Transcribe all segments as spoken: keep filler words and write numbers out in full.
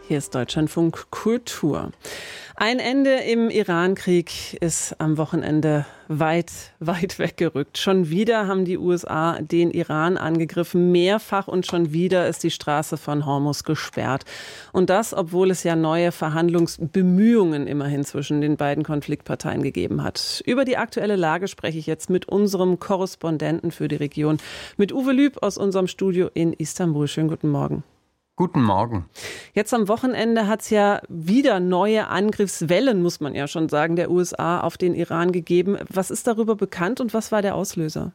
Hier ist Deutschlandfunk Kultur. Ein Ende im Iran-Krieg ist am Wochenende weit, weit weggerückt. Schon wieder haben die U S A den Iran angegriffen, mehrfach, und schon wieder ist die Straße von Hormuz gesperrt. Und das, obwohl es ja neue Verhandlungsbemühungen immerhin zwischen den beiden Konfliktparteien gegeben hat. Über die aktuelle Lage spreche ich jetzt mit unserem Korrespondenten für die Region, mit Uwe Lüb aus unserem Studio in Istanbul. Schönen guten Morgen. Guten Morgen. Jetzt am Wochenende hat es ja wieder neue Angriffswellen, muss man ja schon sagen, der U S A auf den Iran gegeben. Was ist darüber bekannt und was war der Auslöser?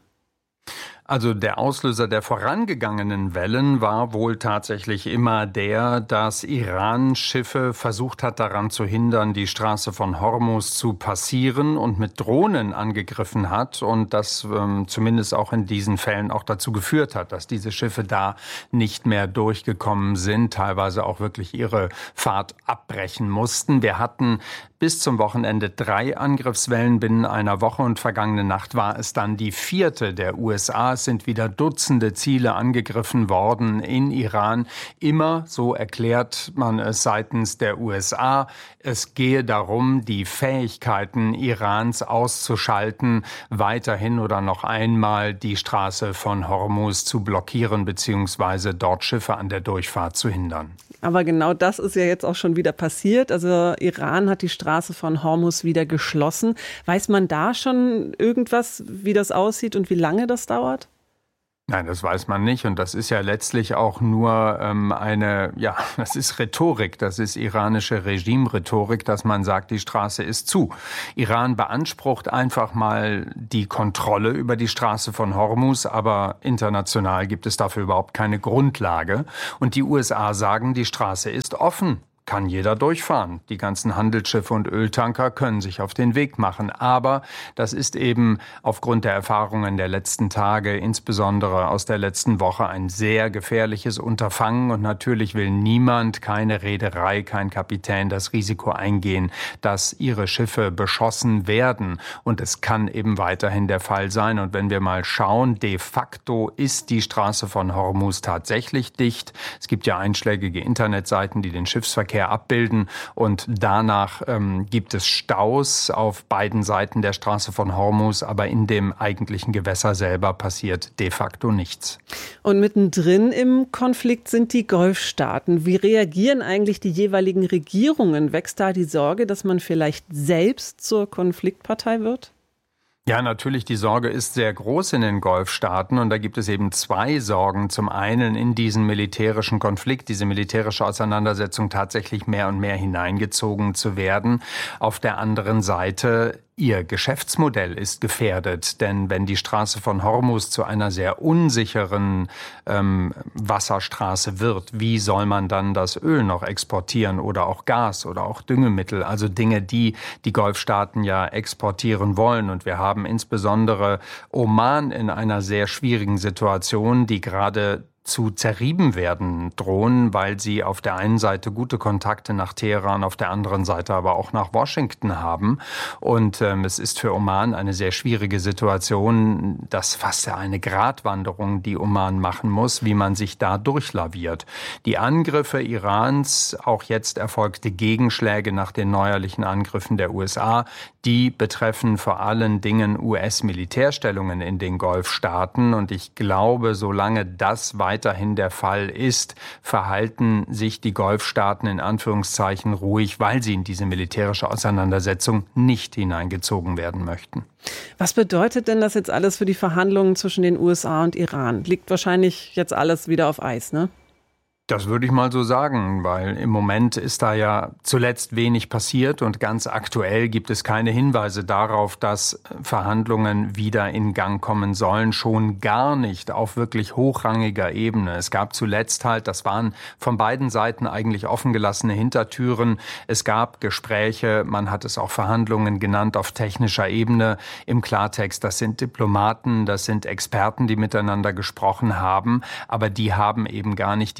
Also der Auslöser der vorangegangenen Wellen war wohl tatsächlich immer der, dass Iran Schiffe versucht hat, daran zu hindern, die Straße von Hormuz zu passieren und mit Drohnen angegriffen hat und das ähm, zumindest auch in diesen Fällen auch dazu geführt hat, dass diese Schiffe da nicht mehr durchgekommen sind, teilweise auch wirklich ihre Fahrt abbrechen mussten. Wir hatten bis zum Wochenende drei Angriffswellen binnen einer Woche und vergangene Nacht war es dann die vierte der U S A. Es sind wieder Dutzende Ziele angegriffen worden in Iran. Immer, so erklärt man es seitens der U S A, es gehe darum, die Fähigkeiten Irans auszuschalten, weiterhin oder noch einmal die Straße von Hormuz zu blockieren bzw. dort Schiffe an der Durchfahrt zu hindern. Aber genau das ist ja jetzt auch schon wieder passiert. Also Iran hat die Straße von Hormuz wieder geschlossen. Weiß man da schon irgendwas, wie das aussieht und wie lange das dauert? Nein, das weiß man nicht. Und das ist ja letztlich auch nur ähm, eine, ja, das ist Rhetorik, das ist iranische Regime-Rhetorik, dass man sagt, die Straße ist zu. Iran beansprucht einfach mal die Kontrolle über die Straße von Hormuz, aber international gibt es dafür überhaupt keine Grundlage. Und die U S A sagen, die Straße ist offen. Kann jeder durchfahren. Die ganzen Handelsschiffe und Öltanker können sich auf den Weg machen. Aber das ist eben aufgrund der Erfahrungen der letzten Tage, insbesondere aus der letzten Woche, ein sehr gefährliches Unterfangen. Und natürlich will niemand, keine Reederei, kein Kapitän, das Risiko eingehen, dass ihre Schiffe beschossen werden. Und es kann eben weiterhin der Fall sein. Und wenn wir mal schauen, de facto ist die Straße von Hormuz tatsächlich dicht. Es gibt ja einschlägige Internetseiten, die den Schiffsverkehr abbilden und danach ähm, gibt es Staus auf beiden Seiten der Straße von Hormuz, aber in dem eigentlichen Gewässer selber passiert de facto nichts. Und mittendrin im Konflikt sind die Golfstaaten. Wie reagieren eigentlich die jeweiligen Regierungen? Wächst da die Sorge, dass man vielleicht selbst zur Konfliktpartei wird? Ja, natürlich, die Sorge ist sehr groß in den Golfstaaten und da gibt es eben zwei Sorgen. Zum einen in diesen militärischen Konflikt, diese militärische Auseinandersetzung tatsächlich mehr und mehr hineingezogen zu werden. Auf der anderen Seite, ihr Geschäftsmodell ist gefährdet, denn wenn die Straße von Hormuz zu einer sehr unsicheren ähm, Wasserstraße wird, wie soll man dann das Öl noch exportieren oder auch Gas oder auch Düngemittel, also Dinge, die die Golfstaaten ja exportieren wollen. Und wir haben insbesondere Oman in einer sehr schwierigen Situation, die gerade zu zerrieben werden drohen, weil sie auf der einen Seite gute Kontakte nach Teheran, auf der anderen Seite aber auch nach Washington haben. Und ähm, es ist für Oman eine sehr schwierige Situation. Das fast ja eine Gratwanderung, die Oman machen muss, wie man sich da durchlaviert. Die Angriffe Irans, auch jetzt erfolgte Gegenschläge nach den neuerlichen Angriffen der U S A, die betreffen vor allen Dingen U S-Militärstellungen in den Golfstaaten. Und ich glaube, solange das weiterhin der Fall ist, verhalten sich die Golfstaaten in Anführungszeichen ruhig, weil sie in diese militärische Auseinandersetzung nicht hineingezogen werden möchten. Was bedeutet denn das jetzt alles für die Verhandlungen zwischen den U S A und Iran? Liegt wahrscheinlich jetzt alles wieder auf Eis, ne? Das würde ich mal so sagen, weil im Moment ist da ja zuletzt wenig passiert und ganz aktuell gibt es keine Hinweise darauf, dass Verhandlungen wieder in Gang kommen sollen, schon gar nicht auf wirklich hochrangiger Ebene. Es gab zuletzt halt, das waren von beiden Seiten eigentlich offengelassene Hintertüren. Es gab Gespräche, man hat es auch Verhandlungen genannt auf technischer Ebene. Im Klartext, das sind Diplomaten, das sind Experten, die miteinander gesprochen haben, aber die haben eben gar nicht diese Entscheidung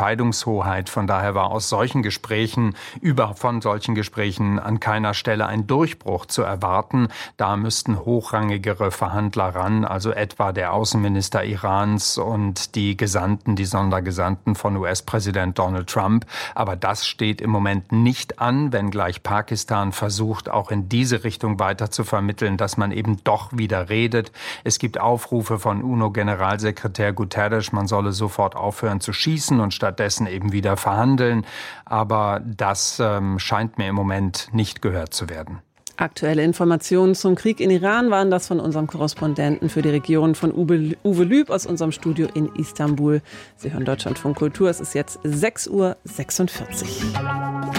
Entscheidungshoheit. Von daher war aus solchen Gesprächen, über von solchen Gesprächen an keiner Stelle ein Durchbruch zu erwarten. Da müssten hochrangigere Verhandler ran, also etwa der Außenminister Irans und die Gesandten, die Sondergesandten von U S-Präsident Donald Trump. Aber das steht im Moment nicht an, wenngleich Pakistan versucht, auch in diese Richtung weiter zu vermitteln, dass man eben doch wieder redet. Es gibt Aufrufe von UNO-Generalsekretär Guterres, man solle sofort aufhören zu schießen und stattdessen eben wieder verhandeln. Aber das ähm, scheint mir im Moment nicht gehört zu werden. Aktuelle Informationen zum Krieg in Iran waren das von unserem Korrespondenten für die Region von Uwe, Uwe Lüb aus unserem Studio in Istanbul. Sie hören Deutschlandfunk Kultur. Es ist jetzt sechs Uhr sechsundvierzig.